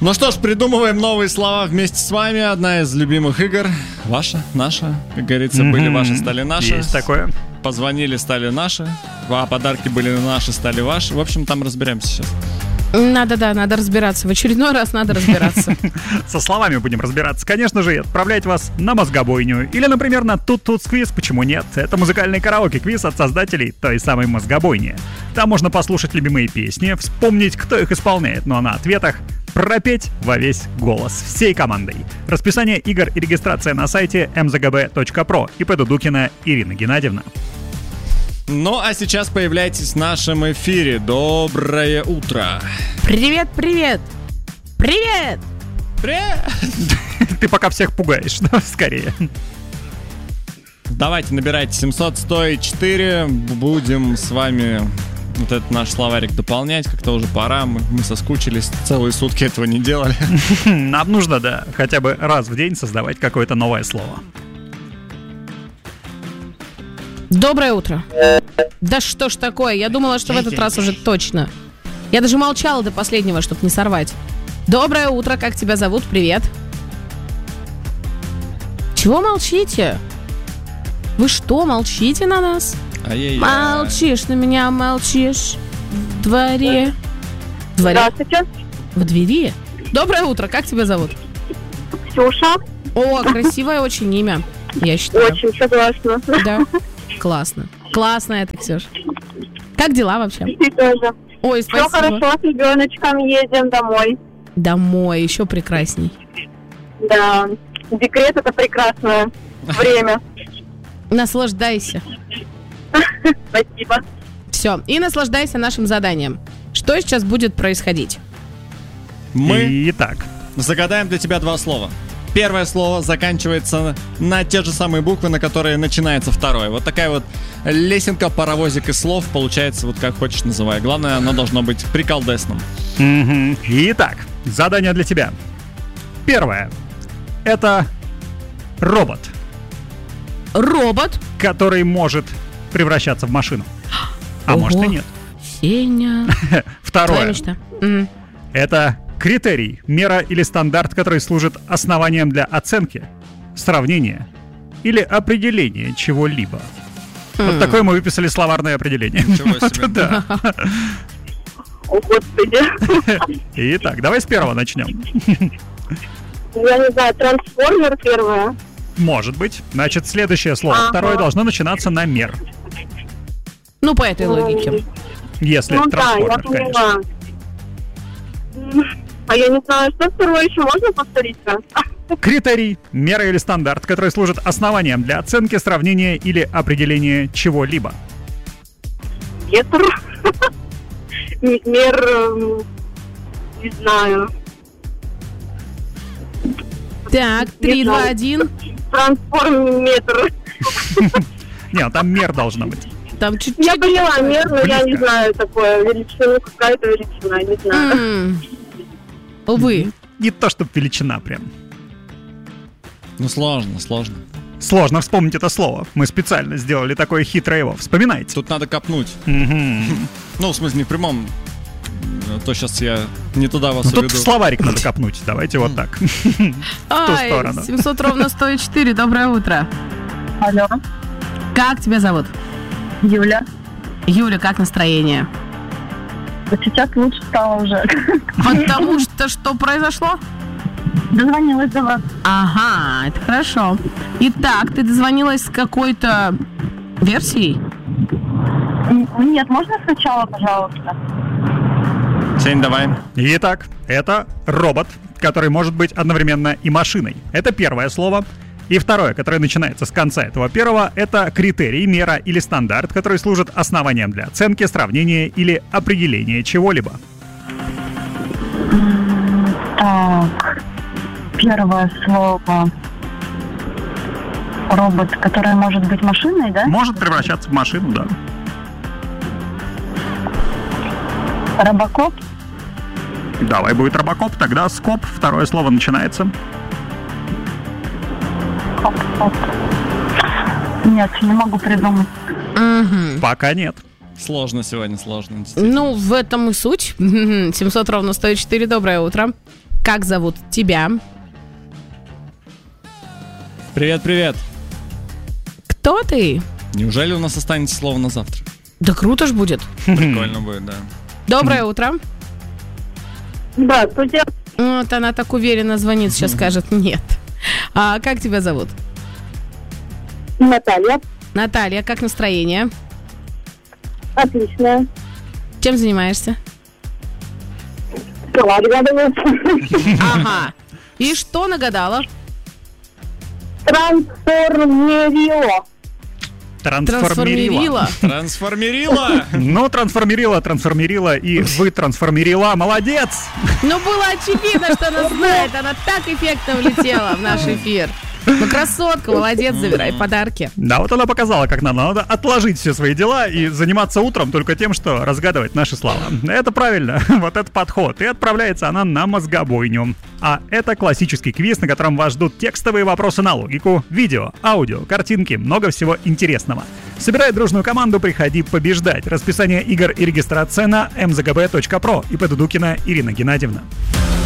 Ну что ж, придумываем новые слова вместе с вами. Одна из любимых игр. Ваша, наша, как говорится, были ваши, стали наши. Есть такое. Позвонили, стали наши. А подарки были наши, стали ваши. В общем, там разберемся сейчас. Надо разбираться. В очередной раз надо разбираться. Со словами будем разбираться. Конечно же, и отправлять вас на мозгобойню. Или, например, на Тут-Тут-Квиз. Почему нет? Это музыкальный караоке-квиз от создателей той самой мозгобойни. Там можно послушать любимые песни, вспомнить, кто их исполняет, ну а на ответах пропеть во весь голос всей командой. Расписание игр и регистрация на сайте mzgb.pro. ИП Дудукина Ирина Геннадьевна. Ну, а сейчас появляйтесь в нашем эфире. Доброе утро. Привет, привет. Привет. Привет. Ты пока всех пугаешь, да, скорее. Давайте, набирайте 700-104. Будем с вами вот этот наш словарик дополнять. Как-то уже пора. Мы соскучились. Целые сутки этого не делали. Нам нужно, да, хотя бы раз в день создавать какое-то новое слово. Доброе утро. Да что ж такое? Я думала, что в этот раз уже точно. Я даже молчала до последнего, чтобы не сорвать. Доброе утро, как тебя зовут? Привет. Чего молчите? Вы что, молчите на нас? Ай-яй-яй. Молчишь на меня, молчишь. В дворе. В дворе? Здравствуйте. В двери? Доброе утро, как тебя зовут? Ксюша. О, красивое очень имя, я считаю. Очень согласна. Да, классно. Классно это, Ксюша. Как дела вообще? Ты тоже. Ой, Все спасибо. хорошо, с ребеночком едем домой. Домой, еще прекрасней. Да, декрет — это прекрасное время. Наслаждайся. Спасибо. Все, и наслаждайся нашим заданием. Что сейчас будет происходить? Мы Итак, загадаем для тебя два слова. Первое слово заканчивается на те же самые буквы, на которые начинается второе. Вот такая вот лесенка, паровозик из слов. Получается, вот как хочешь называй. Главное, оно должно быть приколдесным. Итак, задание для тебя. Первое. Это робот, Робот. который может превращаться в машину. А Ого. может и нет. Сеня. Твоя Второе. мечта. Мгм. Это критерий, мера или стандарт, который служит основанием для оценки, сравнения или определения чего-либо. Вот такое мы выписали словарное определение. Ничего себе. Да. О, Господи. Итак, давай с первого начнем. Я не знаю, трансформер первое. Может быть. Значит, следующее слово. Ага. Второе должно начинаться на мер. Ну, по этой логике. Если Ну это да, я трансформер, конечно. поняла. А я не знаю, что второе еще можно повторить-то? Критерий, мера или стандарт, который служит основанием для оценки, сравнения или определения чего-либо. Ветр. Мер, не знаю. Так, 3, 2, 1. Трансформметр. Нет, там мер должно быть. Там чуть-чуть. Я поняла, мер, но я не Близко. знаю такое. Величина, какая-то величина, не знаю. Увы. Не то, чтобы величина прям. Ну, сложно. Сложно вспомнить это слово. Мы специально сделали такое хитрое его. Вспоминайте. Тут надо копнуть. Мгм. Ну, в смысле, не в прямом. А то сейчас я не туда вас Ну, тут уведу. в словарик надо копнуть. Давайте вот так. Ай, сторону. 700 ровно 104. Доброе утро. Алло, Как тебя зовут? Юля. Юля, как настроение? Вот сейчас лучше стало уже. Потому что произошло? Дозвонилась до вас. Ага, это хорошо. Итак, ты дозвонилась с какой-то версией? Нет, можно сначала, пожалуйста? Сень, давай. Итак, это робот, который может быть одновременно и машиной. Это первое слово. И второе, которое начинается с конца этого первого, это критерий, мера или стандарт, который служит основанием для оценки, сравнения или определения чего-либо. Так, первое слово. Робот, который может быть машиной, да? Может превращаться в машину, да. Робокоп. Давай будет робокоп, тогда скоп, второе слово начинается. Коп. Нет, не могу придумать. Пока нет. Сложно сегодня, сложно. Действительно. Ну, в этом и суть. 700 ровно 104. Доброе утро. Как зовут тебя? Привет. Кто ты? Неужели у нас останется слово на завтра? Да круто ж будет. Прикольно будет, да. Доброе утро. Здравствуйте. Вот она так уверенно звонит, сейчас скажет нет. А как тебя зовут? Наталья. Наталья, как настроение? Отлично. Чем занимаешься? Шоколад гадаю. Ага. И что нагадала? Трансформерила. Трансформерила. Трансформерила! Ну, трансформерила, и вы трансформерила. Молодец! Ну, было очевидно, что она знает. Она так эффектно влетела в наш эфир. Ну, красотка, молодец, забирай подарки. Да, вот она показала, как надо отложить все свои дела и заниматься утром только тем, что разгадывать наши слова. Это правильно, вот это подход. И отправляется она на мозгобойню. А это классический квиз, на котором вас ждут текстовые вопросы на логику, видео, аудио, картинки, много всего интересного. Собирай дружную команду, приходи побеждать. Расписание игр и регистрация на mzgb.pro. И Дудукина Ирина Геннадьевна.